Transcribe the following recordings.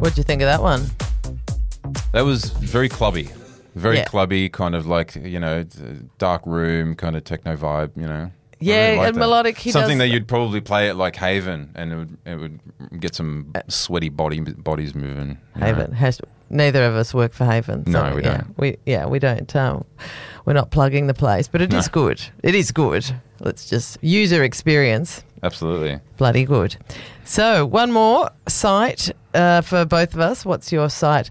What'd you think of that one? That was very clubby. Very Yeah. clubby, kind of like, dark room, kind of techno vibe, Yeah, I really like and that. melodic. Something that you'd probably play at like Haven, and it would get some sweaty bodies moving. Haven. Neither of us work for Haven. So No, we don't. We don't. We're not plugging the place, but it is good. It is good. Let's just user experience. Absolutely. Bloody good. So one more site for both of us. What's your site?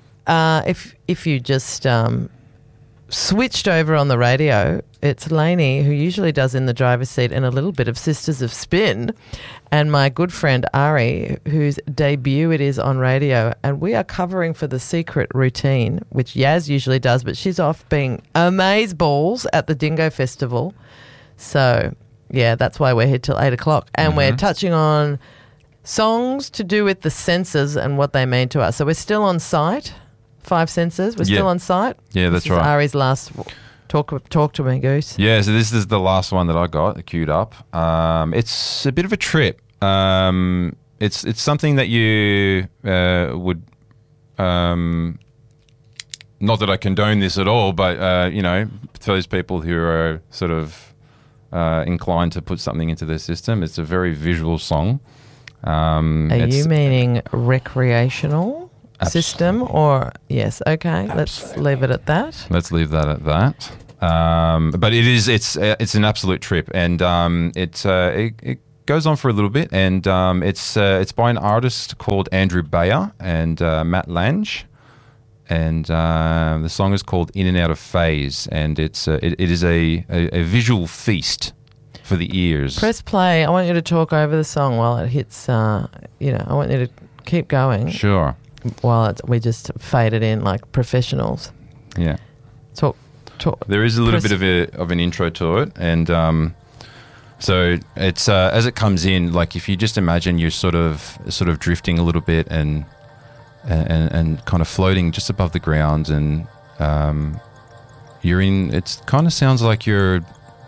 If you just switched over on the radio, it's Lainey, who usually does In the Driver's Seat and a little bit of Sisters of Spin, and my good friend Ari, whose debut it is on radio, and we are covering for The Secret Routine, which Yaz usually does, but she's off being amazeballs at the Dingo Festival. So, yeah, that's why we're here till 8 o'clock, and we're touching on songs to do with the senses and what they mean to us. So we're still on site. 5 senses. We're still on site. Yeah, that's This is right. Ari's last talk to me, Goose. Yeah, so this is the last one that I got queued up. It's a bit of a trip. It's something that you would. Not that I condone this at all, but for those people who are sort of inclined to put something into their system, it's a very visual song. Are you meaning recreational system or yes? Okay, let's leave it at that. Let's leave that at that. But it's an absolute trip, and it goes on for a little bit, and it's by an artist called Andrew Bayer and Matt Lange, and the song is called In and Out of Phase, and it is a visual feast for the ears. Press play. I want you to talk over the song while it hits. I want you to keep going. Sure. While we just fade it in like professionals. Yeah. Talk. There is a little bit of an intro to it, and so it's as it comes in, like if you just imagine you're sort of drifting a little bit and kind of floating just above the ground, and you're in. It kind of sounds like you're.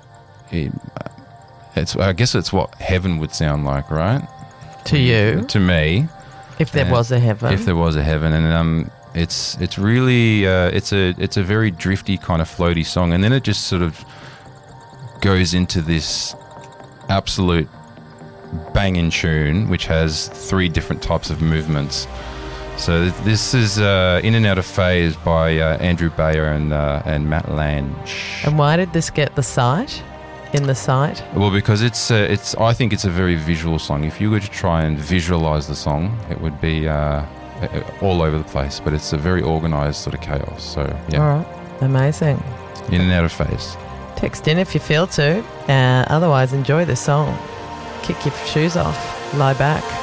I guess it's what heaven would sound like, right? To you. To me. If there was a heaven. If there was a heaven, and it's really it's a very drifty kind of floaty song, and then it just sort of goes into this absolute banging tune, which has 3 different types of movements. So this is In and Out of Phase by Andrew Bayer and Matt Lange. And why did this get the site? In the site? Well, because it's I think it's a very visual song. If you were to try and visualize the song, it would be all over the place, but it's a very organized sort of chaos. So, yeah. All right. Amazing. In and Out of Phase. Text in if you feel to. Otherwise, enjoy the song. Kick your shoes off. Lie back.